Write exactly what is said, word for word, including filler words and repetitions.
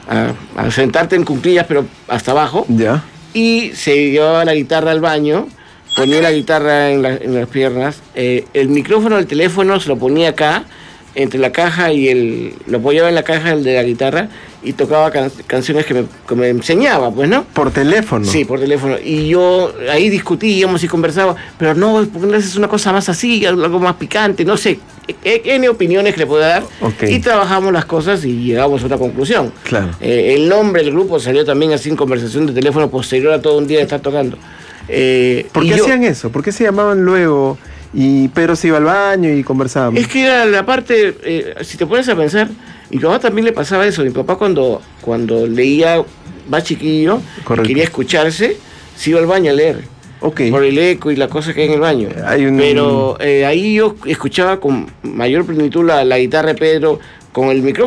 a, a sentarte en cuclillas, pero hasta abajo. Ya. Y se llevaba la guitarra al baño, ponía la guitarra en, la, en las piernas, eh, el micrófono del teléfono se lo ponía acá, entre la caja y el... lo apoyaba en la caja el de la guitarra y tocaba can, canciones que me, que me enseñaba, pues, ¿no? ¿Por teléfono? Sí, por teléfono. Y yo ahí discutíamos y conversábamos, pero no, ¿por qué no haces una cosa más así, algo más picante? No sé, ¿qué opiniones que le puedo dar? Okay. Y trabajamos las cosas y llegamos a una conclusión. Claro. Eh, el nombre del grupo salió también así en conversación de teléfono posterior a todo un día de estar tocando. Eh, ¿Por qué yo, hacían eso? ¿Por qué se llamaban luego? Y Pedro se iba al baño y conversábamos. Es que era la parte, eh, si te pones a pensar, mi papá también le pasaba eso. Mi papá cuando, cuando leía más chiquillo, quería escucharse, se iba al baño a leer. Okay. Por el eco y la cosa que hay en el baño. Hay un... Pero eh, ahí yo escuchaba con mayor plenitud la, la guitarra de Pedro, con el micrófono.